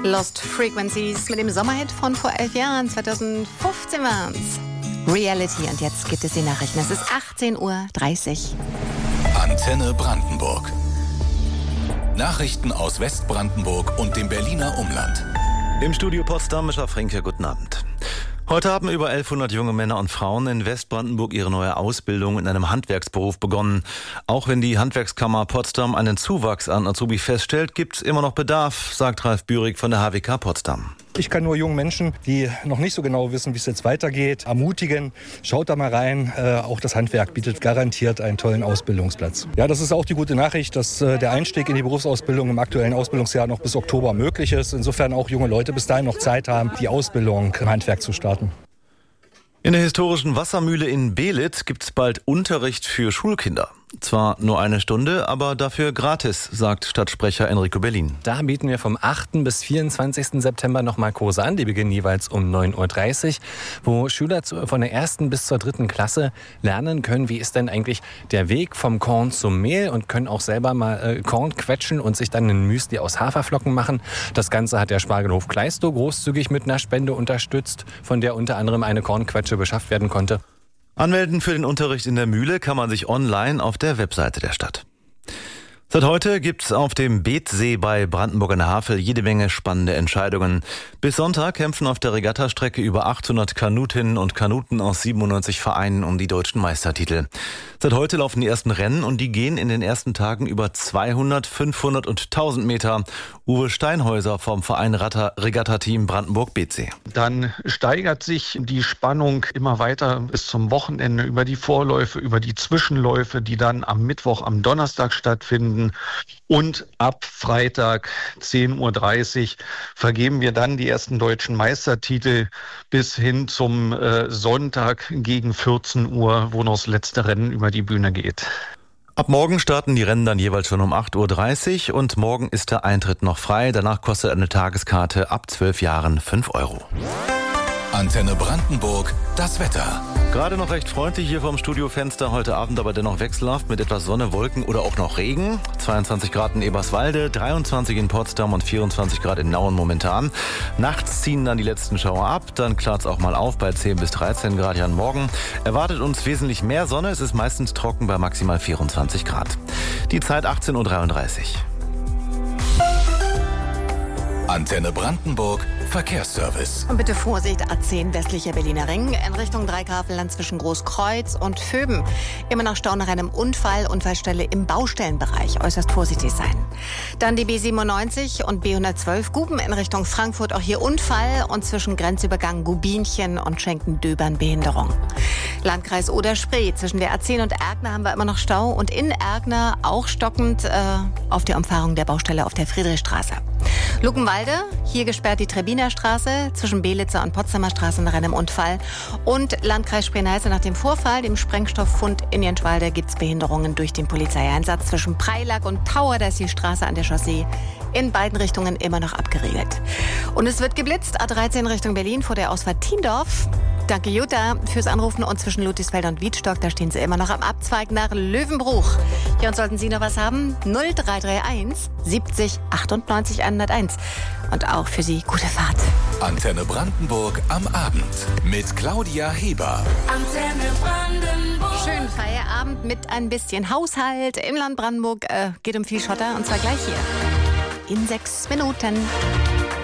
Lost Frequencies mit dem Sommerhit von vor 11 Jahren, 2015 waren's. Reality, und jetzt gibt es die Nachrichten. Es ist 18:30 Uhr. Antenne Brandenburg. Nachrichten aus Westbrandenburg und dem Berliner Umland. Im Studio Potsdam, Mischa Frenke, guten Abend. Heute haben über 1100 junge Männer und Frauen in Westbrandenburg ihre neue Ausbildung in einem Handwerksberuf begonnen. Auch wenn die Handwerkskammer Potsdam einen Zuwachs an Azubi feststellt, gibt es immer noch Bedarf, sagt Ralf Bührig von der HWK Potsdam. Ich kann nur jungen Menschen, die noch nicht so genau wissen, wie es jetzt weitergeht, ermutigen. Schaut da mal rein. Auch das Handwerk bietet garantiert einen tollen Ausbildungsplatz. Ja, das ist auch die gute Nachricht, dass der Einstieg in die Berufsausbildung im aktuellen Ausbildungsjahr noch bis Oktober möglich ist. Insofern auch junge Leute bis dahin noch Zeit haben, die Ausbildung im Handwerk zu starten. In der historischen Wassermühle in Beelitz gibt es bald Unterricht für Schulkinder. Zwar nur eine Stunde, aber dafür gratis, sagt Stadtsprecher Enrico Berlin. Da bieten wir vom 8. bis 24. September nochmal Kurse an. Die beginnen jeweils um 9:30 Uhr, wo Schüler von der 1. bis zur 3. Klasse lernen können, wie ist denn eigentlich der Weg vom Korn zum Mehl, und können auch selber mal Korn quetschen und sich dann ein Müsli aus Haferflocken machen. Das Ganze hat der Spargelhof Kleistow großzügig mit einer Spende unterstützt, von der unter anderem eine Kornquetsche beschafft werden konnte. Anmelden für den Unterricht in der Mühle kann man sich online auf der Webseite der Stadt. Seit heute gibt's auf dem Beetsee bei Brandenburg an der Havel jede Menge spannende Entscheidungen. Bis Sonntag kämpfen auf der Regattastrecke über 800 Kanutinnen und Kanuten aus 97 Vereinen um die deutschen Meistertitel. Seit heute laufen die ersten Rennen, und die gehen in den ersten Tagen über 200, 500 und 1000 Meter. Uwe Steinhäuser vom Verein Regatta-Team Brandenburg-Beetsee. Dann steigert sich die Spannung immer weiter bis zum Wochenende über die Vorläufe, über die Zwischenläufe, die dann am Mittwoch, am Donnerstag stattfinden. Und ab Freitag 10:30 Uhr vergeben wir dann die ersten deutschen Meistertitel bis hin zum Sonntag gegen 14 Uhr, wo noch das letzte Rennen über die Bühne geht. Ab morgen starten die Rennen dann jeweils schon um 8:30 Uhr, und morgen ist der Eintritt noch frei. Danach kostet eine Tageskarte ab 12 Jahren 5 €. Antenne Brandenburg, das Wetter. Gerade noch recht freundlich hier vorm Studiofenster, heute Abend aber dennoch wechselhaft mit etwas Sonne, Wolken oder auch noch Regen. 22 Grad in Eberswalde, 23 in Potsdam und 24 Grad in Nauen momentan. Nachts ziehen dann die letzten Schauer ab, dann klart es auch mal auf bei 10 bis 13 Grad hier am Morgen. Erwartet uns wesentlich mehr Sonne, es ist meistens trocken bei maximal 24 Grad. Die Zeit 18:33 Uhr. Antenne Brandenburg, Verkehrsservice. Und bitte Vorsicht, A10 westlicher Berliner Ring in Richtung Dreikafelland zwischen Großkreuz und Vöben. Immer noch Stau nach einem Unfall, Unfallstelle im Baustellenbereich. Äußerst vorsichtig sein. Dann die B97 und B112 Guben in Richtung Frankfurt. Auch hier Unfall, und zwischen Grenzübergang Gubinchen und Schenken-Döbern Behinderung. Landkreis Oder-Spree. Zwischen der A10 und Erkner haben wir immer noch Stau, und in Erkner auch stockend auf der Umfahrung der Baustelle auf der Friedrichstraße. Luckenwalde, hier gesperrt die Trebbiner Straße zwischen Beelitzer und Potsdamer Straße nach einem Unfall. Und Landkreis Spree-Neiße nach dem Vorfall, dem Sprengstofffund in Jenschwalde, gibt es Behinderungen durch den Polizeieinsatz. Zwischen Preilack und Tauer, da ist die Straße an der Chaussee in beiden Richtungen immer noch abgeriegelt. Und es wird geblitzt, A13 Richtung Berlin vor der Ausfahrt Tiendorf. Danke Jutta fürs Anrufen, und zwischen Ludwigsfeld und Wiedstock, da stehen Sie immer noch am Abzweig nach Löwenbruch. Ja, und sollten Sie noch was haben, 0331 70 98 101. Und auch für Sie gute Fahrt. Antenne Brandenburg am Abend mit Claudia Heber. Antenne Brandenburg. Schönen Feierabend mit ein bisschen Haushalt im Land Brandenburg. Geht um viel Schotter, und zwar gleich hier. In 6 Minuten.